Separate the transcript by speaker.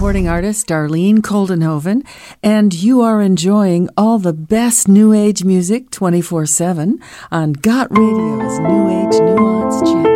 Speaker 1: recording artist Darlene Koldenhoven, and you are enjoying all the best New Age music 24/7 on Got Radio's New Age Nuance channel.